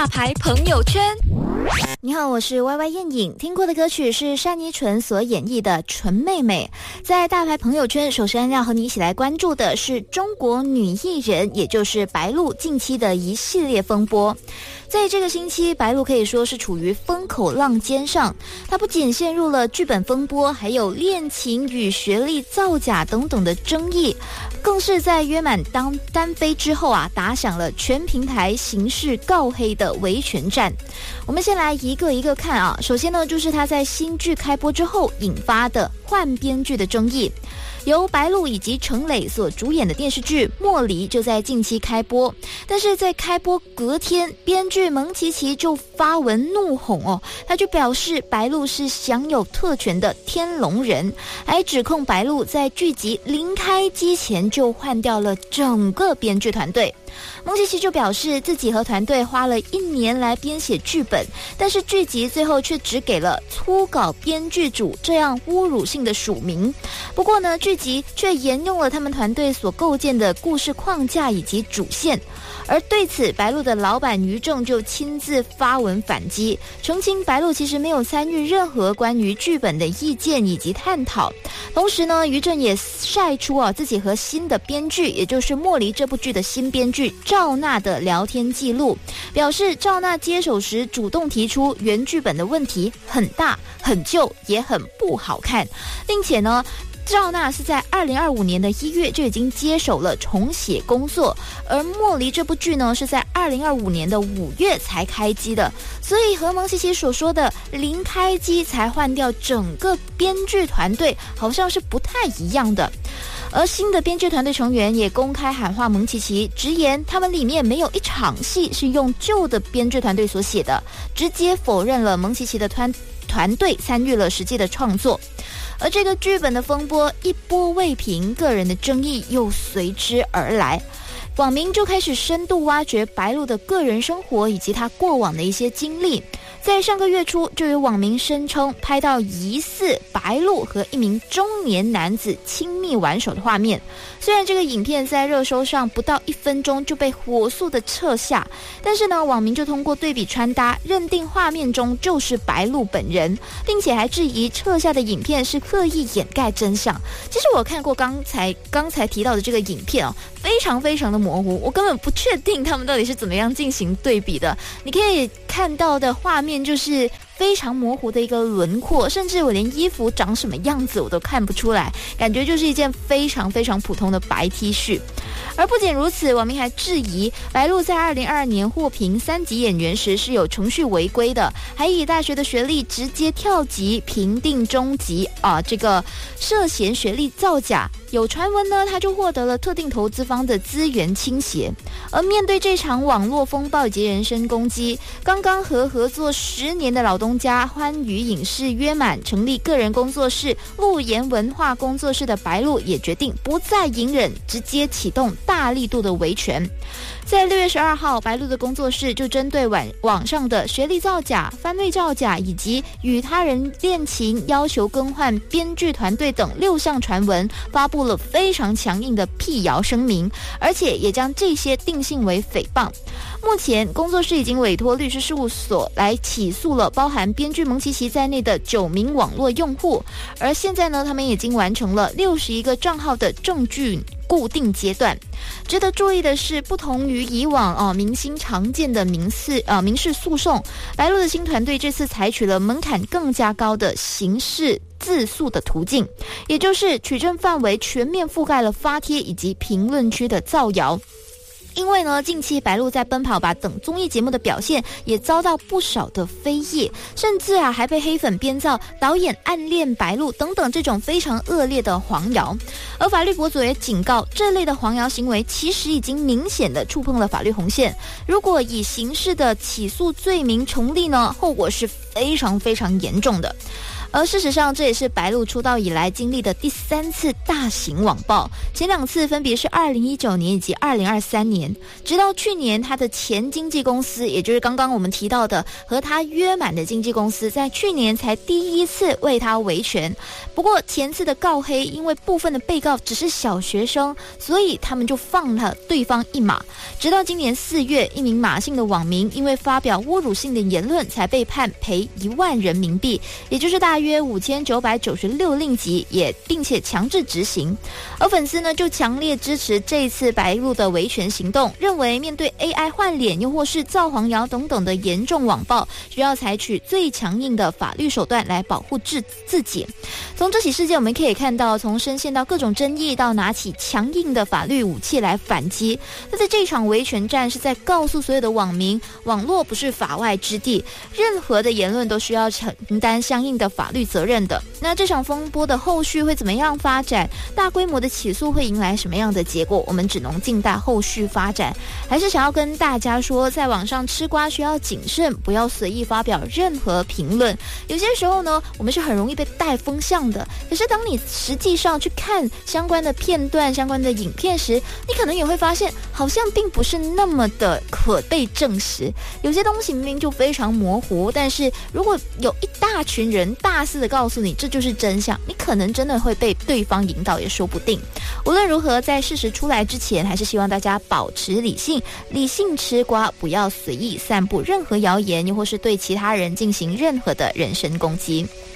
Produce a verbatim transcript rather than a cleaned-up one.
大牌朋友圈。 你好，我是 Y Y 燕颖，听过的歌曲是单依纯所演绎的《纯妹妹》。在大牌朋友圈，首先要和你一起来关注的是中国女艺人，也就是白鹿近期的一系列风波。在这个星期，白鹿可以说是处于风口浪尖上，她不仅陷入了剧本风波，还有恋情与学历造假等等的争议，更是在约满当单飞之后啊，打响了全平台刑事告黑的维权战。我们先来一个一个看啊，首先呢，就是她在新剧开播之后引发的换编剧的争议。由白鹿以及程磊所主演的电视剧《茉莉》就在近期开播，但是在开播隔天，编剧蒙奇奇就发文怒吼哦，他就表示白鹿是享有特权的天龙人，还指控白鹿在剧集临开机前就换掉了整个编剧团队。蒙奇奇就表示自己和团队花了一年来编写剧本，但是剧集最后却只给了初稿编剧组这样侮辱性的署名。不过呢，剧集却沿用了他们团队所构建的故事框架以及主线。而对此，白鹿的老板于正就亲自发文反击，澄清白鹿其实没有参与任何关于剧本的意见以及探讨。同时呢，于正也晒出啊自己和新的编剧，也就是《茉莉》这部剧的新编剧赵娜的聊天记录，表示赵娜接手时主动提出原剧本的问题很大、很旧，也很不好看，并且呢，赵娜是在二零二五年的一月就已经接手了重写工作，而《茉莉》这部剧呢是在二零二五年的五月才开机的，所以和蒙奇奇所说的临开机才换掉整个编剧团队好像是不太一样的。而新的编剧团队成员也公开喊话蒙奇奇，直言他们里面没有一场戏是用旧的编剧团队所写的，直接否认了蒙奇奇的团团队参与了实际的创作。而这个剧本的风波一波未平，个人的争议又随之而来，网民就开始深度挖掘白鹿的个人生活以及他过往的一些经历。在上个月初，就有网民声称拍到疑似白鹿和一名中年男子亲密玩手的画面。虽然这个影片在热搜上不到一分钟就被火速的撤下，但是呢，网民就通过对比穿搭，认定画面中就是白鹿本人，并且还质疑撤下的影片是刻意掩盖真相。其实我看过刚才刚才提到的这个影片哦，非常非常的模糊，我根本不确定他们到底是怎么样进行对比的。你可以看到的画面就是非常模糊的一个轮廓，甚至我连衣服长什么样子我都看不出来，感觉就是一件非常非常普通的白 T 恤。而不仅如此，网民还质疑白鹿在二零二二年获评三级演员时是有程序违规的，还以大学的学历直接跳级评定中级啊，这个涉嫌学历造假。有传闻呢，他就获得了特定投资方的资源倾斜。而面对这场网络风暴以及人身攻击，刚刚和合作十年的老东家欢娱影视约满成立个人工作室路言文化工作室的白鹿也决定不再隐忍，直接启动大力度的维权。在六月十二号，白鹿的工作室就针对网网上的学历造假、番位造假以及与他人恋情、要求更换编剧团队等六项传闻，发布了非常强硬的辟谣声明，而且也将这些定性为诽谤。目前，工作室已经委托律师事务所来起诉了包含编剧蒙奇奇在内的九名网络用户，而现在呢，他们已经完成了六十一个账号的证据固定阶段。值得注意的是，不同于以往哦明星常见的民事呃民事诉讼，白鹿的新团队这次采取了门槛更加高的刑事自诉的途径，也就是取证范围全面覆盖了发帖以及评论区的造谣。因为呢，近期白鹿在《奔跑吧》等综艺节目的表现也遭到不少的非议，甚至啊还被黑粉编造导演暗恋白鹿等等这种非常恶劣的黄谣。而法律博主也警告，这类的黄谣行为其实已经明显的触碰了法律红线，如果以刑事的起诉罪名成立呢，后果是非常非常严重的。 而事实上，这也是白鹿出道以来经历的第三次大型网暴，前两次分别是二零一九年以及二零二三年。直到去年，他的前经纪公司，也就是刚刚我们提到的和他约满的经纪公司，在去年才第一次为他维权。不过前次的告黑，因为部分的被告只是小学生，所以他们就放了对方一马。直到今年四月，一名马姓的网民因为发表侮辱性的言论，才被判赔一万人民币，也就是大约五千九百九十六令吉，也并且强制执行。而粉丝呢，就强烈支持这一次白鹿的维权行动，认为面对 A I 换脸又或是造黄谣等等的严重网暴，需要采取最强硬的法律手段来保护自自己。从这起事件我们可以看到，从深陷到各种争议，到拿起强硬的法律武器来反击。那在这场维权战，是在告诉所有的网民，网络不是法外之地，任何的言论都需要承担相应的法律责任的。那这场风波的后续会怎么样发展？大规模的起诉会迎来什么样的结果？我们只能静待后续发展。还是想要跟大家说，在网上吃瓜需要谨慎，不要随意发表任何评论。有些时候呢，我们是很容易被带风向的，可是当你实际上去看相关的片段、相关的影片时，你可能也会发现，好像并不是那么的可被证实。有些东西明明就非常模糊，但是如果有一大群人大肆的告诉你这就是真相，你可能真的会被对方引导也说不定。无论如何，在事实出来之前，还是希望大家保持理性，理性吃瓜，不要随意散布任何谣言，又或是对其他人进行任何的人身攻击。